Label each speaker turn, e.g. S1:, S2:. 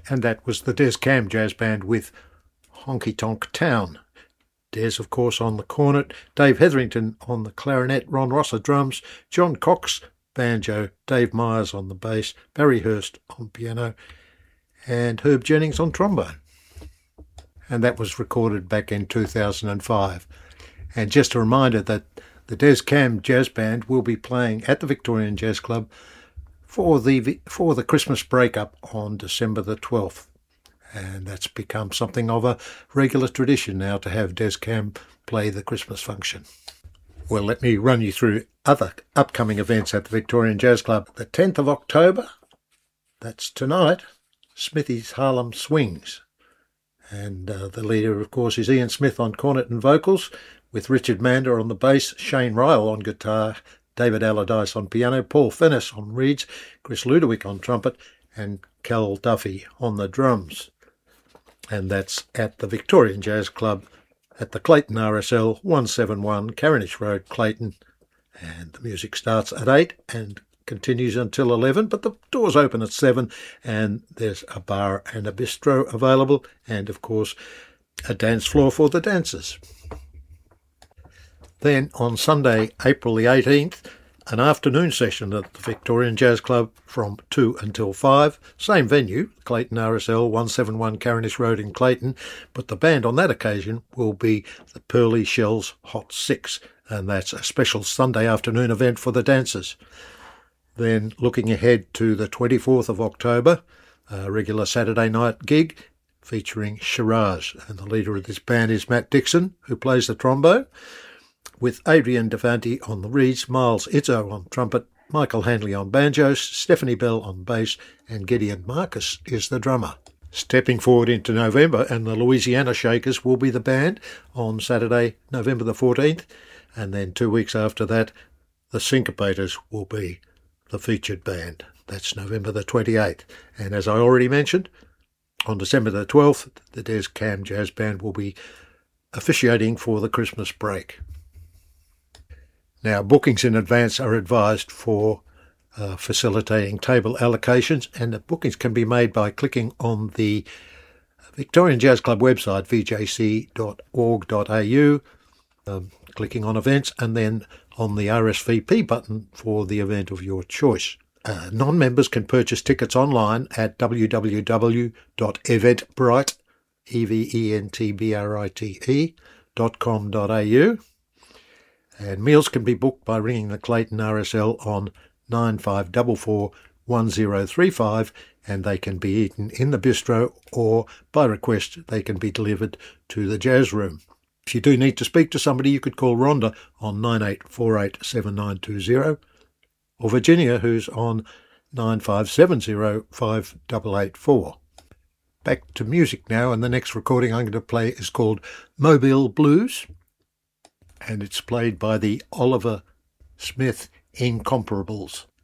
S1: and that was the Des Cam Jazz Band with Honky Tonk Town. Des, of course, on the cornet, Dave Hetherington on the clarinet, Ron Rosser drums, John Cox banjo, Dave Myers on the bass, Barry Hurst on piano, and Herb Jennings on trombone. And that was recorded back in 2005. And just a reminder that the Des Cam Jazz Band will be playing at the Victorian Jazz Club for the Christmas break-up on December the 12th. And that's become something of a regular tradition now to have Des Cam play the Christmas function. Well, let me run you through other upcoming events at the Victorian Jazz Club. The 10th of October, that's tonight, Smithy's Harlem Swings. And the leader, of course, is Ian Smith on cornet and vocals, with Richard Mander on the bass, Shane Ryle on guitar, David Allardyce on piano, Paul Fennis on reeds, Chris Ludowick on trumpet, and Cal Duffy on the drums. And that's at the Victorian Jazz Club at the Clayton RSL 171 Carinish Road, Clayton. And the music starts at 8 and continues until 11, but the doors open at 7, and there's a bar and a bistro available, and of course a dance floor for the dancers. Then on Sunday, April the 18th, an afternoon session at the Victorian Jazz Club from 2 until 5. Same venue, Clayton RSL 171 Carinish Road in Clayton, but the band on that occasion will be the Pearly Shells Hot Six, and that's a special Sunday afternoon event for the dancers. Then looking ahead to the 24th of October, a regular Saturday night gig featuring Shiraz, and the leader of this band is Matt Dixon, who plays the trombone, with Adrian Devanti on the reeds, Miles Izzo on trumpet, Michael Handley on banjos, Stephanie Bell on bass, and Gideon Marcus is the drummer. Stepping forward into November, and the Louisiana Shakers will be the band on Saturday, November the 14th, and then 2 weeks after that, the Syncopators will be the featured band. That's November the 28th. And as I already mentioned, on December the 12th, the Des Cam Jazz Band will be officiating for the Christmas break. Now, bookings in advance are advised for facilitating table allocations, and the bookings can be made by clicking on the Victorian Jazz Club website, vjc.org.au, clicking on events, and then on the RSVP button for the event of your choice. Non-members can purchase tickets online at www.eventbrite.com.au. And meals can be booked by ringing the Clayton RSL on 9544 1035, and they can be eaten in the bistro, or by request they can be delivered to the jazz room. If you do need to speak to somebody, you could call Rhonda on 98487920, or Virginia, who's on 95705884. Back to music now, and the next recording I'm going to play is called Mobile Blues, and it's played by the Oliver Smith Incomparables.